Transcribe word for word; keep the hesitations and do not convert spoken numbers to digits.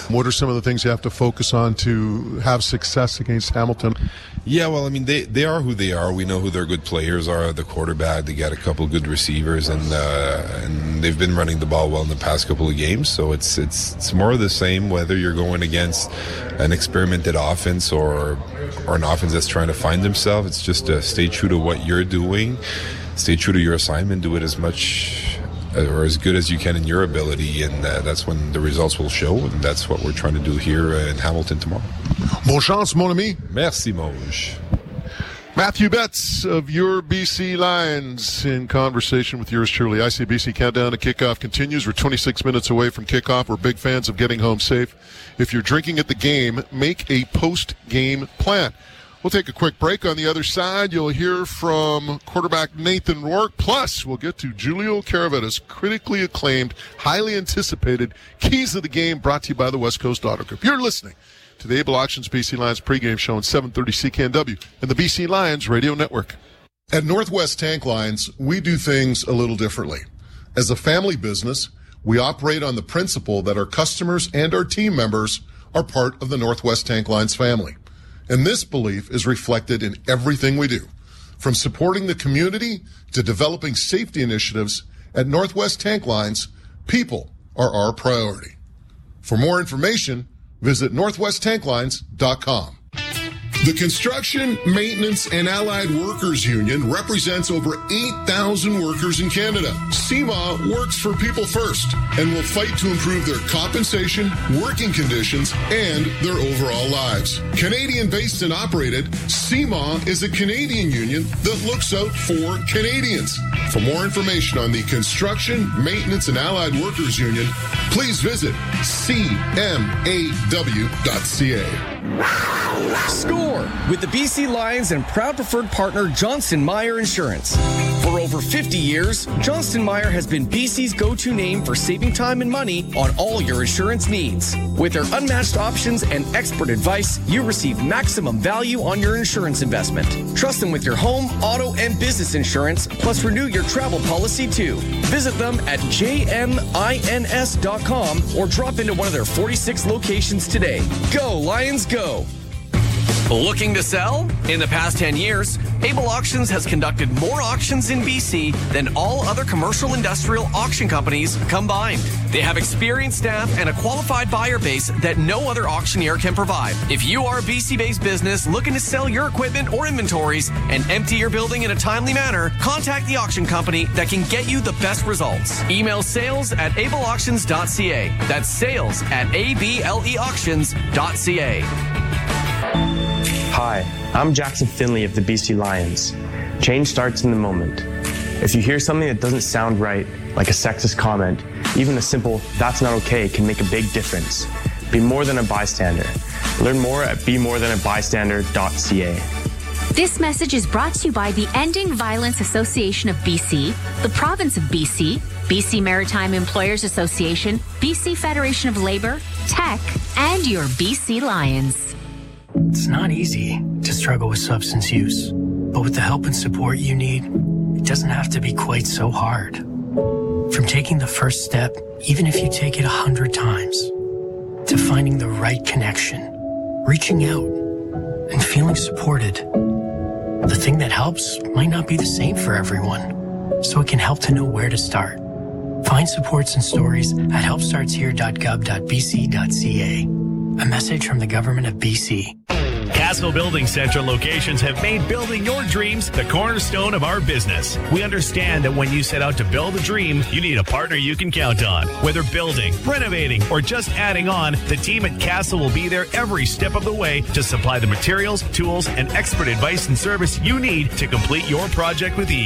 What are some of the things you have to focus on to have success against Hamilton? Yeah, well, I mean, they, they are who they are. We know who their good players are. The quarterback, they got a couple good receivers, and uh, and they've been running the ball well in the past couple of games. So it's it's it's more of the same, whether you're going against an experimented offense or or an offense that's trying to find themselves. It's just uh, stay true to what you're doing, stay true to your assignment, do it as much or as good as you can in your ability, and uh, that's when the results will show, and that's what we're trying to do here uh, in Hamilton tomorrow. Bon chance, mon ami. Merci, Moj. Matthew Betts of your B C Lions in conversation with yours truly. I C B C Countdown to Kickoff continues. We're twenty-six minutes away from kickoff. We're big fans of getting home safe. If you're drinking at the game, make a post-game plan. We'll take a quick break. On the other side, you'll hear from quarterback Nathan Rourke. Plus, we'll get to Julio Caravetta's critically acclaimed, highly anticipated Keys of the Game, brought to you by the West Coast Auto Group. You're listening to the Able Auctions B C Lions pregame show on seven thirty C K N W and the B C Lions Radio Network. At Northwest Tank Lines, we do things a little differently. As a family business, we operate on the principle that our customers and our team members are part of the Northwest Tank Lines family. And this belief is reflected in everything we do. From supporting the community to developing safety initiatives, at Northwest Tank Lines, people are our priority. For more information, visit northwest tank lines dot com. The Construction, Maintenance, and Allied Workers Union represents over eight thousand workers in Canada. C M A works for people first and will fight to improve their compensation, working conditions, and their overall lives. Canadian-based and operated, C M A is a Canadian union that looks out for Canadians. For more information on the Construction, Maintenance, and Allied Workers Union, please visit c m a w dot c a. Score with the B C Lions and proud preferred partner Johnston Meyer Insurance. For over fifty years, Johnston Meyer has been B C's go-to name for saving time and money on all your insurance needs. With their unmatched options and expert advice, you receive maximum value on your insurance investment. Trust them with your home, auto, and business insurance, plus renew your travel policy too. Visit them at j m i n s dot com or drop into one of their forty-six locations today. Go, Lions, go! Looking to sell? In the past ten years, Able Auctions has conducted more auctions in B C than all other commercial industrial auction companies combined. They have experienced staff and a qualified buyer base that no other auctioneer can provide. If you are a B C-based business looking to sell your equipment or inventories and empty your building in a timely manner, contact the auction company that can get you the best results. Email sales at able auctions dot c a. That's sales at a b l e auctions dot c a. Hi, I'm Jackson Finley of the B C Lions. Change starts in the moment. If you hear something that doesn't sound right, like a sexist comment, even a simple, "that's not okay," can make a big difference. Be more than a bystander. Learn more at be more than a bystander dot c a. This message is brought to you by the Ending Violence Association of B C, the Province of B C, B C Maritime Employers Association, B C Federation of Labor, Tech, and your B C Lions. It's not easy to struggle with substance use, but with the help and support you need, it doesn't have to be quite so hard. From taking the first step, even if you take it a hundred times, to finding the right connection, reaching out, and feeling supported. The thing that helps might not be the same for everyone, so it can help to know where to start. Find supports and stories at help starts here dot gov dot b c dot c a. A message from the government of B C. Castle Building Central locations have made building your dreams the cornerstone of our business. We understand that when you set out to build a dream, you need a partner you can count on. Whether building, renovating, or just adding on, the team at Castle will be there every step of the way to supply the materials, tools, and expert advice and service you need to complete your project with ease.